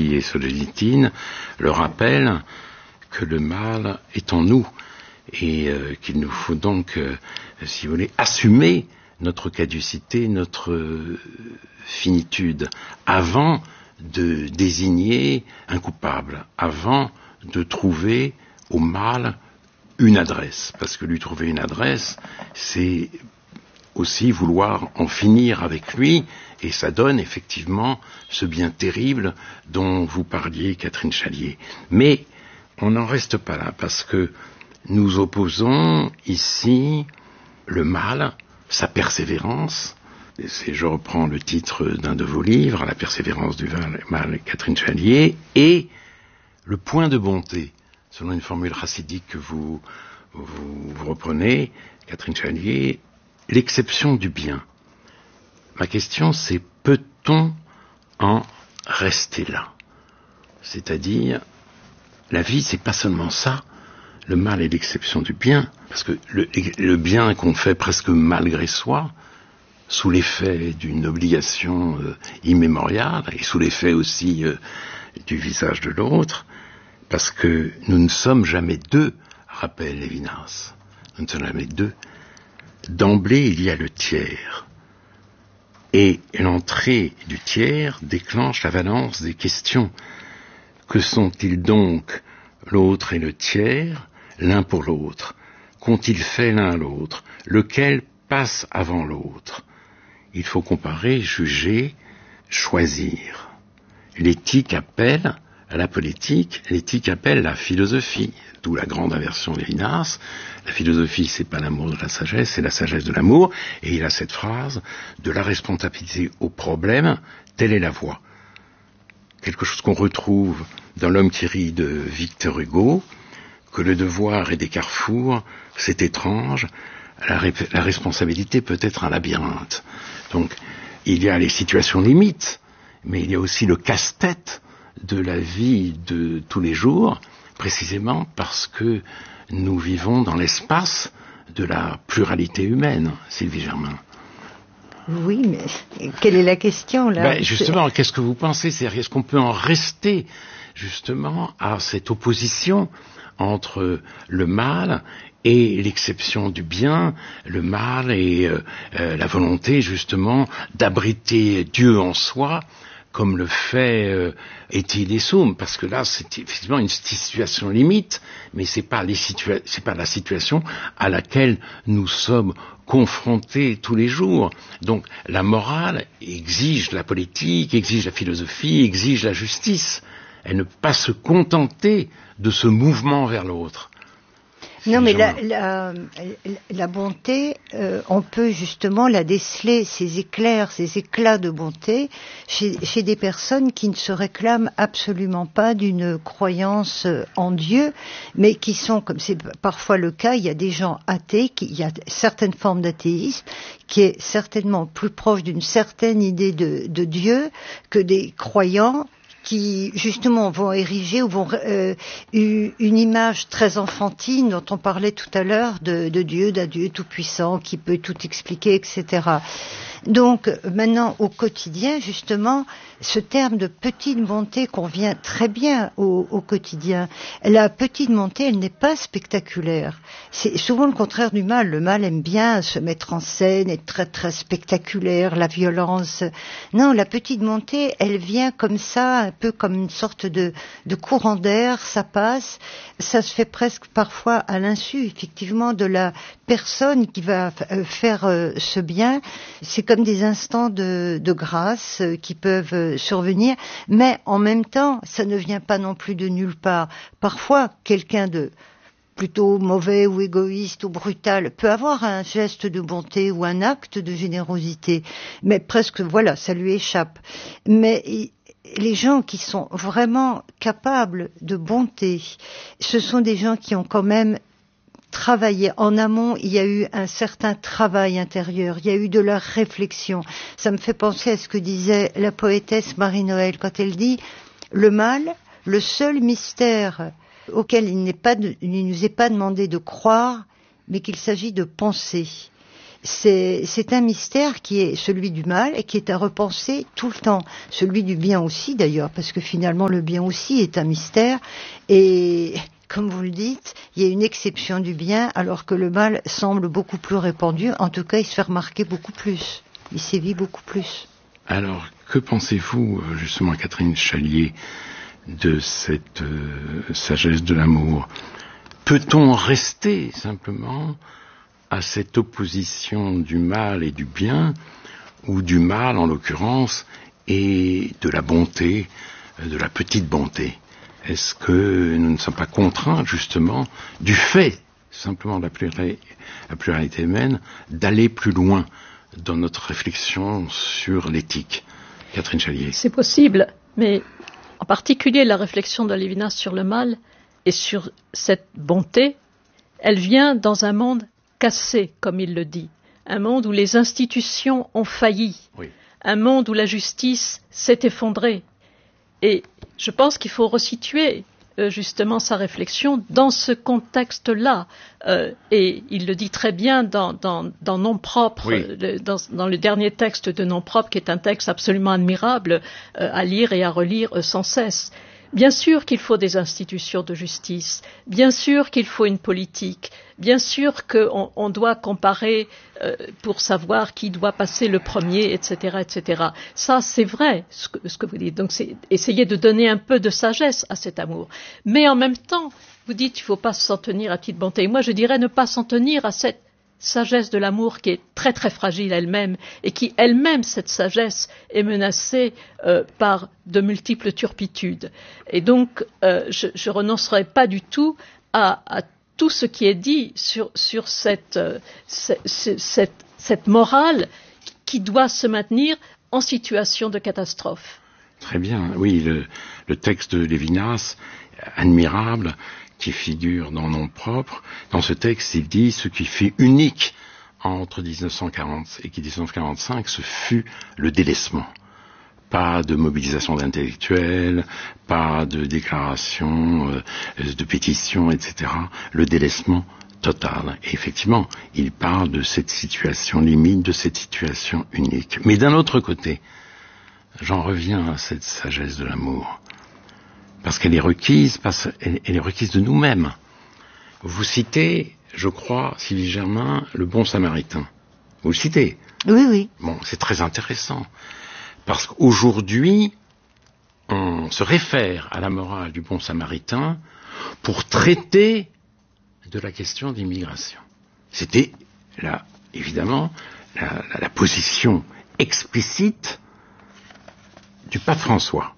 et Solzhenitsyn le rappellent que le mal est en nous et qu'il nous faut donc, si vous voulez, assumer notre caducité, notre finitude, avant de désigner un coupable, avant de trouver au mal une adresse. Parce que lui trouver une adresse, c'est aussi vouloir en finir avec lui, et ça donne effectivement ce bien terrible dont vous parliez, Catherine Chalier. Mais on n'en reste pas là, parce que nous opposons ici le mal, sa persévérance. Je reprends le titre d'un de vos livres, La persévérance du mal, Catherine Chalier, et le point de bonté, selon une formule chassidique que vous reprenez, Catherine Chalier, l'exception du bien. Ma question, c'est peut-on en rester là? C'est-à-dire, la vie, c'est pas seulement ça. Le mal est l'exception du bien, parce que le bien qu'on fait presque malgré soi, sous l'effet d'une obligation immémoriale, et sous l'effet aussi du visage de l'autre, parce que nous ne sommes jamais deux, rappelle Lévinas. Nous ne sommes jamais deux. D'emblée, il y a le tiers. Et l'entrée du tiers déclenche la valence des questions. Que sont-ils donc, l'autre et le tiers, l'un pour l'autre? Qu'ont-ils fait l'un à l'autre? Lequel passe avant l'autre? Il faut comparer, juger, choisir. L'éthique appelle à la politique, l'éthique appelle la philosophie, d'où la grande inversion de Lévinas. La philosophie, c'est pas l'amour de la sagesse, c'est la sagesse de l'amour. Et il a cette phrase, de la responsabilité au problème, telle est la voie. Quelque chose qu'on retrouve dans L'homme qui rit de Victor Hugo, que le devoir est des carrefours, c'est étrange, la responsabilité peut être un labyrinthe. Donc, il y a les situations limites, mais il y a aussi le casse-tête de la vie de tous les jours, précisément parce que nous vivons dans l'espace de la pluralité humaine, Sylvie Germain. Oui, mais quelle est la question, là? Justement, qu'est-ce que vous pensez? C'est-à-dire, est-ce qu'on peut en rester, justement, à cette opposition entre le mal et l'exception du bien, le mal et la volonté, justement, d'abriter Dieu en soi, comme le fait Étile et Soum, parce que là, c'est effectivement une situation limite, mais c'est pas la situation à laquelle nous sommes confrontés tous les jours. Donc, la morale exige la politique, exige la philosophie, exige la justice. Elle ne peut pas se contenter de ce mouvement vers l'autre. Non, mais la bonté, on peut justement la déceler, ces éclairs, ces éclats de bonté, chez des personnes qui ne se réclament absolument pas d'une croyance en Dieu, mais qui sont, comme c'est parfois le cas, il y a des gens athées, il y a certaines formes d'athéisme, qui est certainement plus proche d'une certaine idée de Dieu que des croyants qui justement vont ériger ou vont une image très enfantine dont on parlait tout à l'heure de Dieu, d'un Dieu tout-puissant qui peut tout expliquer, etc. Donc maintenant au quotidien, justement, ce terme de petite bonté convient très bien au quotidien. La petite bonté, elle n'est pas spectaculaire. C'est souvent le contraire du mal. Le mal aime bien se mettre en scène, être très très spectaculaire, la violence. Non, la petite bonté, elle vient comme ça, un peu comme une sorte de courant d'air, ça passe. Ça se fait presque parfois à l'insu, effectivement, de la personne qui va faire ce bien. C'est comme des instants de grâce qui peuvent survenir, mais en même temps, ça ne vient pas non plus de nulle part. Parfois, quelqu'un de plutôt mauvais ou égoïste ou brutal peut avoir un geste de bonté ou un acte de générosité, mais presque, voilà, ça lui échappe. Mais les gens qui sont vraiment capables de bonté, ce sont des gens qui ont quand même travailler. En amont, il y a eu un certain travail intérieur, il y a eu de la réflexion. Ça me fait penser à ce que disait la poétesse Marie-Noël quand elle dit « Le mal, le seul mystère auquel il ne nous est pas demandé de croire, mais qu'il s'agit de penser. » c'est un mystère qui est celui du mal et qui est à repenser tout le temps. Celui du bien aussi d'ailleurs, parce que finalement le bien aussi est un mystère. Et comme vous le dites, il y a une exception du bien alors que le mal semble beaucoup plus répandu. En tout cas, il se fait remarquer beaucoup plus. Il sévit beaucoup plus. Alors, que pensez-vous justement, Catherine Chalier, de cette sagesse de l'amour? Peut-on rester simplement à cette opposition du mal et du bien, ou du mal en l'occurrence, et de la bonté, de la petite bonté? Est-ce que nous ne sommes pas contraints justement, du fait simplement de la pluralité humaine, d'aller plus loin dans notre réflexion sur l'éthique? Catherine Chalier. C'est possible, mais en particulier la réflexion de Lévinas sur le mal et sur cette bonté, elle vient dans un monde cassé, comme il le dit, un monde où les institutions ont failli, oui. Un monde où la justice s'est effondrée. Et je pense qu'il faut resituer justement sa réflexion dans ce contexte-là. Et il le dit très bien dans Nom propre, oui. Dans le dernier texte de Nom propre, qui est un texte absolument admirable à lire et à relire sans cesse. Bien sûr qu'il faut des institutions de justice, bien sûr qu'il faut une politique, bien sûr qu'on doit comparer pour savoir qui doit passer le premier, etc., etc. Ça, c'est vrai, ce que vous dites. Donc, c'est essayer de donner un peu de sagesse à cet amour. Mais en même temps, vous dites qu'il ne faut pas s'en tenir à petite bonté. Et moi, je dirais ne pas s'en tenir à cette sagesse de l'amour qui est très très fragile elle-même et qui elle-même, cette sagesse, est menacée par de multiples turpitudes. Et donc, je renoncerai pas du tout à tout ce qui est dit sur cette morale qui doit se maintenir en situation de catastrophe. Très bien, oui, le texte de Lévinas, admirable, qui figure dans Nom propre. Dans ce texte, il dit ce qui fut unique entre 1940 et 1945, ce fut le délaissement. Pas de mobilisation d'intellectuels, pas de déclaration, de pétition, etc. Le délaissement total. Et effectivement, il parle de cette situation limite, de cette situation unique. Mais d'un autre côté, j'en reviens à cette sagesse de l'amour. Parce qu'elle est requise, elle est requise de nous-mêmes. Vous citez, je crois, Sylvie Germain, le bon samaritain. Vous le citez? Oui, oui. Bon, c'est très intéressant. Parce qu'aujourd'hui, on se réfère à la morale du bon samaritain pour traiter de la question d'immigration. C'était, là, évidemment, la position explicite du pape François.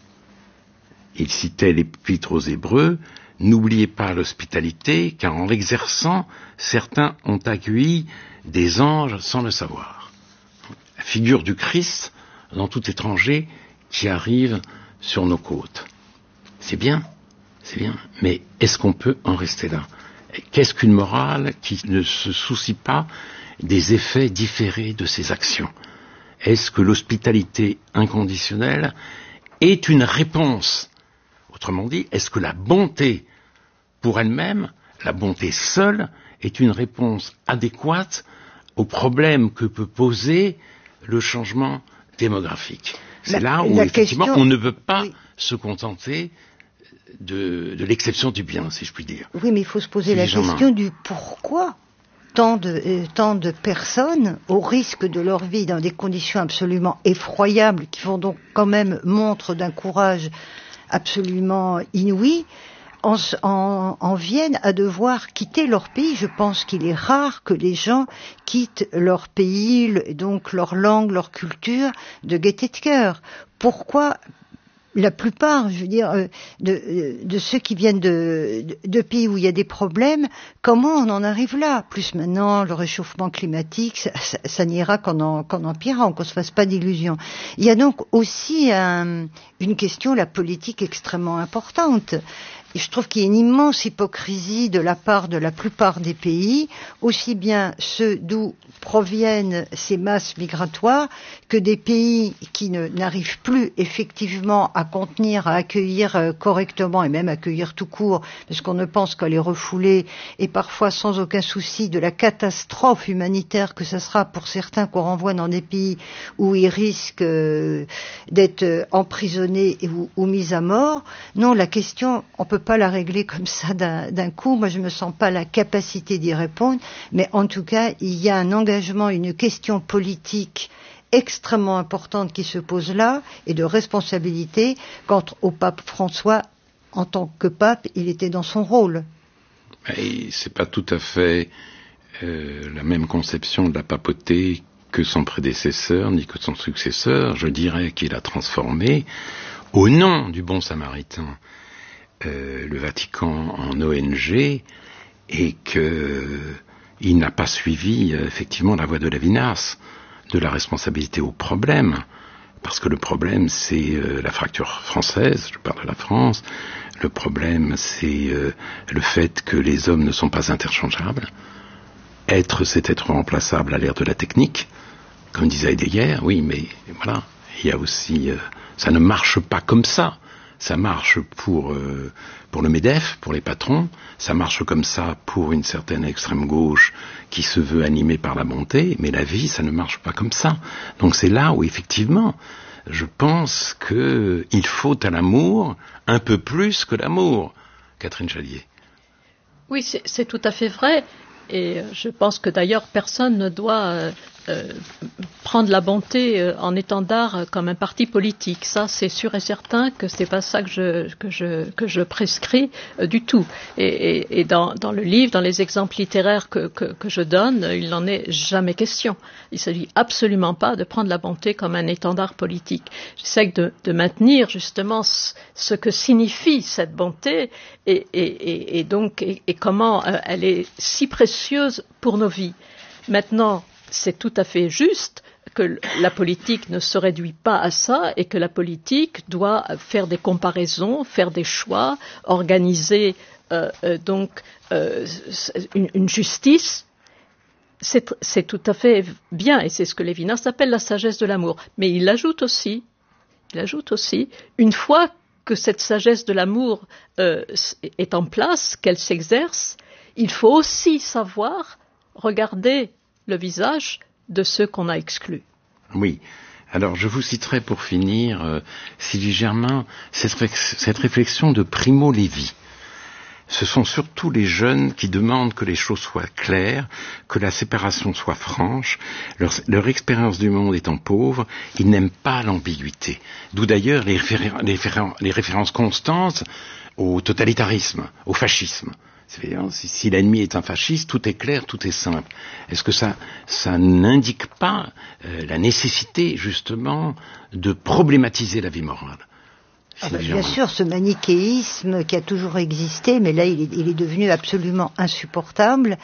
Il citait l'Épître aux Hébreux, « N'oubliez pas l'hospitalité, car en l'exerçant, certains ont accueilli des anges sans le savoir. » La figure du Christ dans tout étranger qui arrive sur nos côtes. C'est bien, mais est-ce qu'on peut en rester là? Qu'est-ce qu'une morale qui ne se soucie pas des effets différés de ses actions? Est-ce que l'hospitalité inconditionnelle est une réponse? Autrement dit, est-ce que la bonté pour elle-même, la bonté seule, est une réponse adéquate aux problèmes que peut poser le changement démographique? C'est là où, effectivement, on ne peut pas se contenter de l'exception du bien, si je puis dire. Oui, mais il faut se poser la question du pourquoi tant de personnes, au risque de leur vie, dans des conditions absolument effroyables, qui font donc quand même montre d'un courage absolument inouï, en viennent à devoir quitter leur pays. Je pense qu'il est rare que les gens quittent leur pays, donc leur langue, leur culture, de gaieté de cœur. Pourquoi la plupart, je veux dire, de ceux qui viennent de pays où il y a des problèmes, comment on en arrive là? Plus maintenant, le réchauffement climatique, ça n'ira qu'en empirant, qu'on se fasse pas d'illusions. Il y a donc aussi une question, la politique, extrêmement importante. je trouve qu'il y a une immense hypocrisie de la part de la plupart des pays, aussi bien ceux d'où proviennent ces masses migratoires que des pays qui n'arrivent plus effectivement à contenir, à accueillir correctement et même accueillir tout court, parce qu'on ne pense qu'à les refouler et parfois sans aucun souci de la catastrophe humanitaire que ce sera pour certains qu'on renvoie dans des pays où ils risquent d'être emprisonnés ou mis à mort. Non, la question, on peut pas la régler comme ça d'un coup. Moi, je me sens pas la capacité d'y répondre, mais en tout cas, il y a un engagement, une question politique extrêmement importante qui se pose là, et de responsabilité quant au pape François. En tant que pape, il était dans son rôle. Et c'est pas tout à fait la même conception de la papauté que son prédécesseur, ni que son successeur. Je dirais qu'il a transformé, au nom du bon samaritain, le Vatican en ONG, et qu'il n'a pas suivi effectivement la voie de Lévinas, de la responsabilité au problème, parce que le problème c'est la fracture française, je parle de la France, le problème c'est le fait que les hommes ne sont pas interchangeables, être c'est être remplaçable à l'ère de la technique, comme disait Heidegger, oui mais voilà, il y a aussi, ça ne marche pas comme ça. Ça marche pour le MEDEF, pour les patrons, ça marche comme ça pour une certaine extrême gauche qui se veut animée par la bonté, mais la vie, ça ne marche pas comme ça. Donc c'est là où effectivement, je pense qu'il faut à l'amour un peu plus que l'amour, Catherine Chalier. Oui, c'est tout à fait vrai, et je pense que d'ailleurs personne ne doit prendre la bonté en étendard comme un parti politique. Ça, c'est sûr et certain que c'est pas ça que je prescris du tout. Et dans le livre, dans les exemples littéraires que je donne, il n'en est jamais question. Il s'agit absolument pas de prendre la bonté comme un étendard politique. J'essaie de maintenir justement ce que signifie cette bonté et donc comment elle est si précieuse pour nos vies. Maintenant, c'est tout à fait juste que la politique ne se réduit pas à ça et que la politique doit faire des comparaisons, faire des choix, organiser une justice. C'est tout à fait bien et c'est ce que Lévinas appelle la sagesse de l'amour. Mais il ajoute aussi, une fois que cette sagesse de l'amour est en place, qu'elle s'exerce, il faut aussi savoir regarder le visage de ceux qu'on a exclus. Oui. Alors, je vous citerai pour finir, Sylvie Germain, cette réflexion de Primo Levi. Ce sont surtout les jeunes qui demandent que les choses soient claires, que la séparation soit franche. Leur expérience du monde étant pauvre, ils n'aiment pas l'ambiguïté. D'où d'ailleurs les références constantes au totalitarisme, au fascisme. Si l'ennemi est un fasciste, tout est clair, tout est simple. Est-ce que ça n'indique pas la nécessité, justement, de problématiser la vie morale ? Bien sûr, ce manichéisme qui a toujours existé, mais là il est devenu absolument insupportable,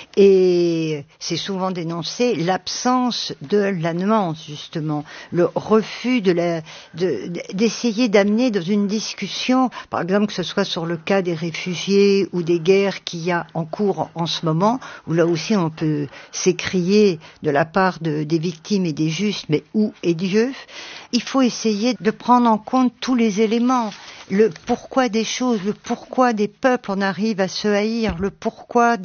et c'est souvent dénoncé l'absence de la nuance, justement, le refus d'essayer d'amener dans une discussion, par exemple que ce soit sur le cas des réfugiés ou des guerres qu'il y a en cours en ce moment, où là aussi on peut s'écrier de la part des victimes et des justes, mais où est Dieu ? Il faut essayer de prendre en compte tous les éléments, le pourquoi des choses, le pourquoi des peuples on arrive à se haïr, le pourquoi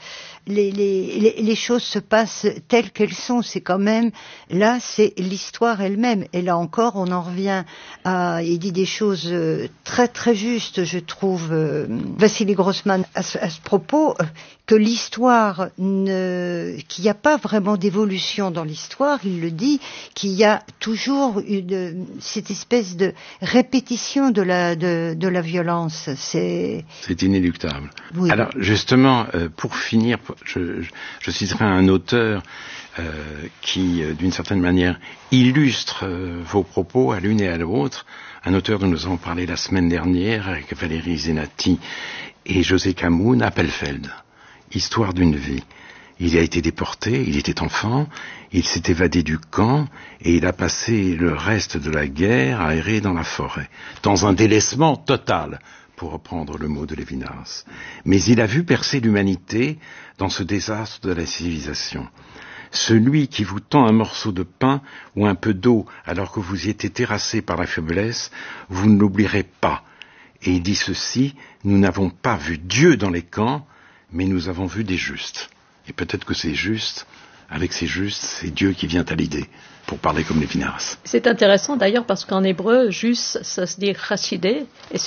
les choses se passent telles qu'elles sont. C'est quand même, là c'est l'histoire elle-même. Et là encore on en revient il dit des choses très très justes, je trouve, Vassili Grossman à ce propos, que l'histoire, qu'il n'y a pas vraiment d'évolution dans l'histoire, il le dit, qu'il y a toujours cette espèce de répétition de la violence. C'est inéluctable. Oui. Alors justement, pour finir, je citerai un auteur qui, d'une certaine manière, illustre vos propos à l'une et à l'autre, un auteur dont nous avons parlé la semaine dernière avec Valérie Zenati et José Camoun, Appelfeld. Histoire d'une vie. Il a été déporté, il était enfant, il s'est évadé du camp et il a passé le reste de la guerre à errer dans la forêt, dans un délaissement total. pour reprendre le mot de Lévinas. Mais il a vu percer l'humanité dans ce désastre de la civilisation. Celui qui vous tend un morceau de pain ou un peu d'eau alors que vous y étiez terrassé par la faiblesse, vous ne l'oublierez pas. Et il dit ceci, nous n'avons pas vu Dieu dans les camps, mais nous avons vu des justes. Et peut-être que ces justes, avec ces justes, c'est Dieu qui vient à l'idée, pour parler comme Lévinas. C'est intéressant d'ailleurs parce qu'en hébreu, juste, ça se dit chassidé, et